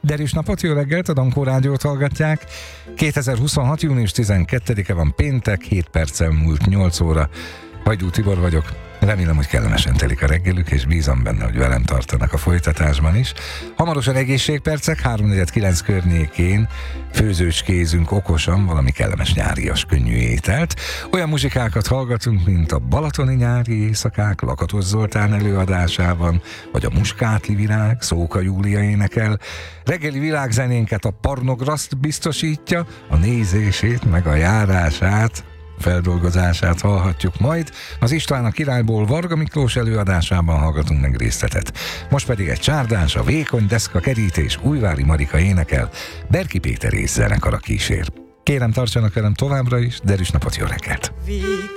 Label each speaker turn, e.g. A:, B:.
A: Derűs napot, jó reggelt, a Dankó Rádiót hallgatják. 2026. június 12-e van, péntek, 7 perccel múlt 8 óra. Hajdú Tibor vagyok. Remélem, hogy kellemesen telik a reggelük, és bízom benne, hogy velem tartanak a folytatásban is. Hamarosan egészségpercek, 3:49 környékén főzőcskézünk okosan valami kellemes nyárias könnyű ételt. Olyan muzsikákat hallgatunk, mint a balatoni nyári éjszakák Lakatos Zoltán előadásában, vagy a Muskátli virág, Szóka Júlia énekel. Reggeli világzenénket a Parnograszt biztosítja, a nézését meg a járását, feldolgozását hallhatjuk majd. Az István a királyból Varga Miklós előadásában hallgatunk meg részletet. Most pedig egy csárdás, a Vékony deszka kerítés, Újvári Marika énekel, Berki Péter és zenekara kísér. Kérem, tartsanak velem továbbra is, derűs napot, jó reggelt!